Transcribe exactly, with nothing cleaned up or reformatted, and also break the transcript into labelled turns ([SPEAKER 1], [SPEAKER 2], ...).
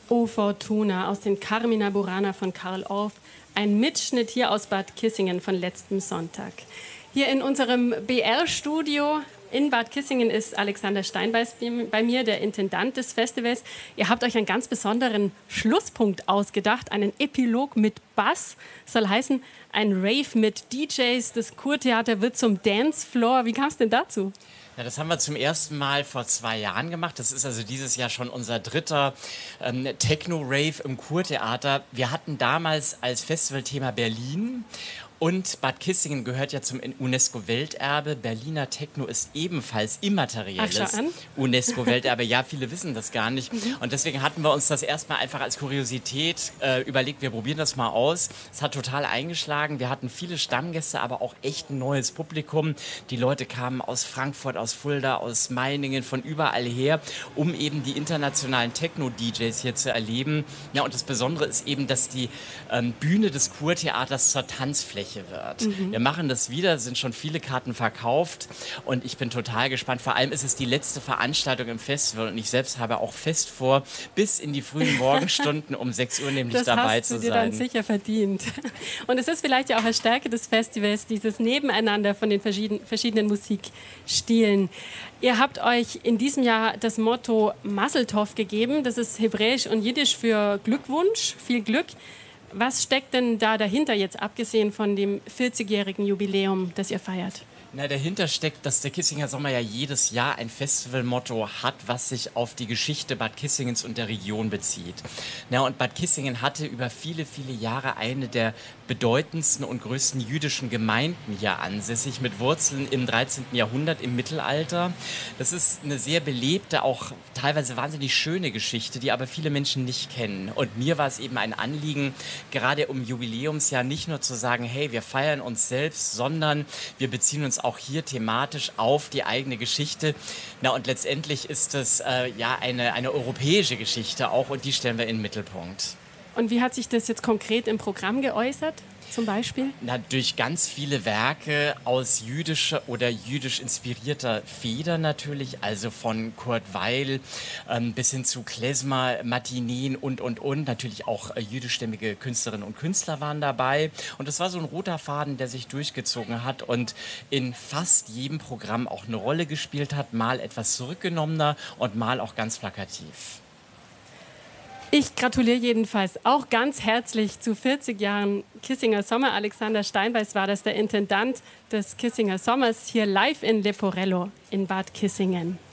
[SPEAKER 1] O Fortuna aus den Carmina Burana von Carl Orff. Ein Mitschnitt hier aus Bad Kissingen von letztem Sonntag. Hier in unserem B R-Studio in Bad Kissingen ist Alexander Steinbeiß bei mir, der Intendant des Festivals. Ihr habt euch einen ganz besonderen Schlusspunkt ausgedacht, einen Epilog mit Bass. Soll heißen, ein Rave mit D Js. Das Kurtheater wird zum Dancefloor. Wie kam es denn dazu?
[SPEAKER 2] Ja, das haben wir zum ersten Mal vor zwei Jahren gemacht. Das ist also dieses Jahr schon unser dritter ähm, Techno-Rave im Kurtheater. Wir hatten damals als Festivalthema Berlin. Und Bad Kissingen gehört ja zum UNESCO-Welterbe. Berliner Techno ist ebenfalls immaterielles UNESCO-Welterbe. Ja, viele wissen das gar nicht. Und deswegen hatten wir uns das erstmal einfach als Kuriosität äh, überlegt, wir probieren das mal aus. Es hat total eingeschlagen. Wir hatten viele Stammgäste, aber auch echt ein neues Publikum. Die Leute kamen aus Frankfurt, aus Fulda, aus Meiningen, von überall her, um eben die internationalen Techno-D Js hier zu erleben. Ja, und das Besondere ist eben, dass die ähm, Bühne des Kurtheaters zur Tanzfläche wird. Mhm. Wir machen das wieder, sind schon viele Karten verkauft und ich bin total gespannt. Vor allem ist es die letzte Veranstaltung im Festival und ich selbst habe auch fest vor, bis in die frühen Morgenstunden um sechs Uhr nämlich
[SPEAKER 1] das
[SPEAKER 2] dabei
[SPEAKER 1] zu sein. Das hast du
[SPEAKER 2] sein.
[SPEAKER 1] dir dann sicher verdient. Und es ist vielleicht ja auch eine Stärke des Festivals, dieses Nebeneinander von den verschiedenen, verschiedenen Musikstilen. Ihr habt euch in diesem Jahr das Motto Mazel Tov gegeben. Das ist Hebräisch und Jiddisch für Glückwunsch, viel Glück. Was steckt denn da dahinter jetzt, abgesehen von dem vierzigjährigen Jubiläum, das ihr feiert?
[SPEAKER 2] Na, dahinter steckt, dass der Kissinger Sommer ja jedes Jahr ein Festivalmotto hat, was sich auf die Geschichte Bad Kissingens und der Region bezieht. Na, und Bad Kissingen hatte über viele, viele Jahre eine der bedeutendsten und größten jüdischen Gemeinden hier ansässig, mit Wurzeln im dreizehnten Jahrhundert, im Mittelalter. Das ist eine sehr belebte, auch teilweise wahnsinnig schöne Geschichte, die aber viele Menschen nicht kennen. Und mir war es eben ein Anliegen, gerade um Jubiläumsjahr nicht nur zu sagen, hey, wir feiern uns selbst, sondern wir beziehen uns auch hier thematisch auf die eigene Geschichte. Na, und letztendlich ist es äh, ja eine, eine europäische Geschichte auch und die stellen wir in den Mittelpunkt.
[SPEAKER 1] Und wie hat sich das jetzt konkret im Programm geäußert, zum Beispiel?
[SPEAKER 2] Na, durch ganz viele Werke aus jüdischer oder jüdisch inspirierter Feder natürlich, also von Kurt Weill ähm, bis hin zu Klezmer, Matineen und, und, und. Natürlich auch äh, jüdischstämmige Künstlerinnen und Künstler waren dabei. Und das war so ein roter Faden, der sich durchgezogen hat und in fast jedem Programm auch eine Rolle gespielt hat, mal etwas zurückgenommener und mal auch ganz plakativ.
[SPEAKER 1] Ich gratuliere jedenfalls auch ganz herzlich zu vierzig Jahren Kissinger Sommer. Alexander Steinbeiß war das, der Intendant des Kissinger Sommers, hier live in Leporello in Bad Kissingen.